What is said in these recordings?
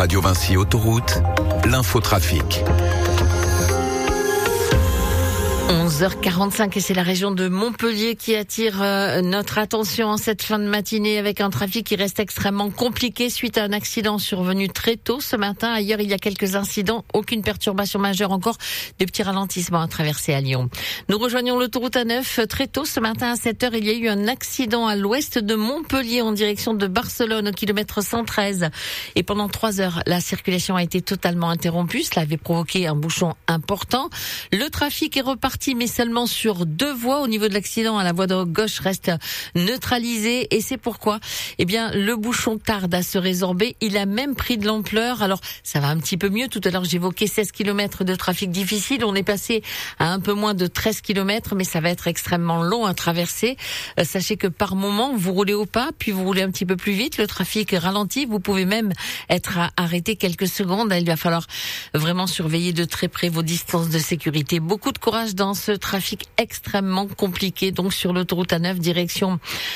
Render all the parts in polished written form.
Radio Vinci Autoroute, l'infotrafic. 11h45 et c'est la région de Montpellier qui attire notre attention en cette fin de matinée avec un trafic qui reste extrêmement compliqué suite à un accident survenu très tôt ce matin. Ailleurs, il y a quelques incidents, aucune perturbation majeure, encore des petits ralentissements à traverser à Lyon. Nous rejoignons l'autoroute A9 très tôt ce matin à 7h. Il y a eu un accident à l'ouest de Montpellier en direction de Barcelone au kilomètre 113 et pendant 3 heures, la circulation a été totalement interrompue. Cela avait provoqué un bouchon important. Le trafic est reparti mais seulement sur 2 voies. Au niveau de l'accident, la voie de gauche reste neutralisée et c'est pourquoi le bouchon tarde à se résorber. Il a même pris de l'ampleur. Alors, ça va un petit peu mieux. Tout à l'heure, j'évoquais 16 km de trafic difficile. On est passé à un peu moins de 13 km, mais ça va être extrêmement long à traverser. Sachez que par moment, vous roulez au pas, puis vous roulez un petit peu plus vite. Le trafic ralentit. Vous pouvez même être arrêté quelques secondes. Il va falloir vraiment surveiller de très près vos distances de sécurité. Beaucoup de courage dans ce trafic extrêmement compliqué, donc sur l'autoroute A9 direction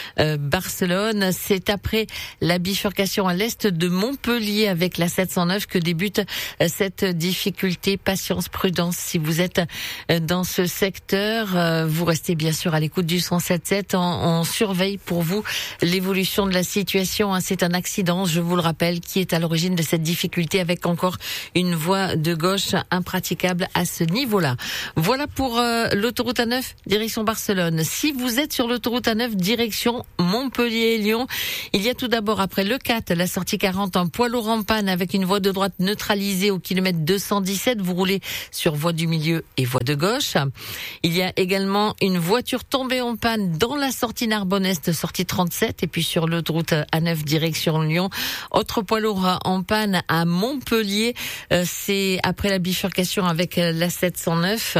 Barcelone. C'est après la bifurcation à l'est de Montpellier avec la 709 que débute cette difficulté. Patience, prudence si vous êtes dans ce secteur. Vous restez bien sûr à l'écoute du 107.7. On surveille pour vous l'évolution de la situation. C'est un accident, je vous le rappelle, qui est à l'origine de cette difficulté avec encore une voie de gauche impraticable à ce niveau-là. Voilà pour l'autoroute A9 direction Barcelone. Si vous êtes sur l'autoroute A9 direction Montpellier-Lyon, il y a tout d'abord après le 4, la sortie 40, un poids lourd en panne avec une voie de droite neutralisée au kilomètre 217. Vous roulez sur voie du milieu et voie de gauche. Il y a également une voiture tombée en panne dans la sortie Narbonne-Est, sortie 37. Et puis sur l'autoroute A9 direction Lyon, autre poids lourd en panne à Montpellier. C'est après la bifurcation avec la 709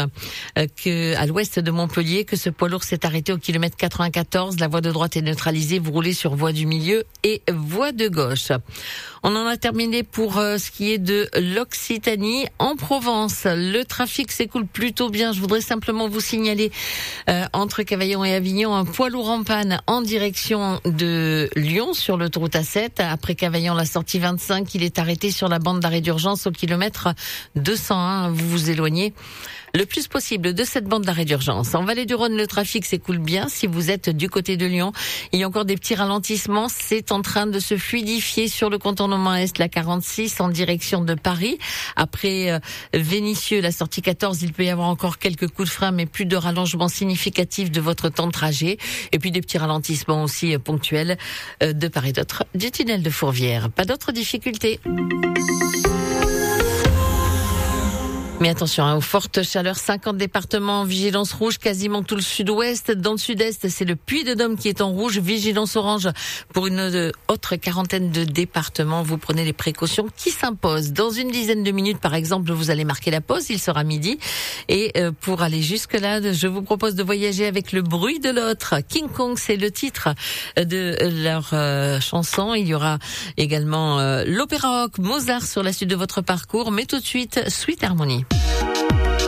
à l'ouest de Montpellier que ce poids lourd s'est arrêté au kilomètre 94. La voie de droite est neutralisée. Vous roulez sur voie du milieu et voie de gauche. On en a terminé pour ce qui est de l'Occitanie. En Provence, le trafic s'écoule plutôt bien. Je voudrais simplement vous signaler entre Cavaillon et Avignon un poids lourd en panne en direction de Lyon sur l'autoroute A7. Après Cavaillon, la sortie 25, il est arrêté sur la bande d'arrêt d'urgence au kilomètre 201. Vous vous éloignez le plus possible de cette bande d'arrêt d'urgence. En Vallée du Rhône, le trafic s'écoule bien. Si vous êtes du côté de Lyon, il y a encore des petits ralentissements. C'est en train de se fluidifier sur le contournement Est, la 46 en direction de Paris. Après Vénissieux, la sortie 14, il peut y avoir encore quelques coups de frein, mais plus de rallongement significatif de votre temps de trajet. Et puis des petits ralentissements aussi ponctuels de part et d'autre du tunnel de Fourvière. Pas d'autres difficultés. Mais attention, aux fortes chaleurs, 50 départements en vigilance rouge, quasiment tout le sud-ouest. Dans le sud-est, c'est le Puy-de-Dôme qui est en rouge, vigilance orange pour une autre quarantaine de départements. Vous prenez les précautions qui s'imposent. Dans une dizaine de minutes, par exemple, vous allez marquer la pause, il sera midi. Et pour aller jusque-là, je vous propose de voyager avec le bruit de l'autre. King Kong, c'est le titre de leur chanson. Il y aura également l'opéra rock, Mozart sur la suite de votre parcours. Mais tout de suite, Sweet Harmony.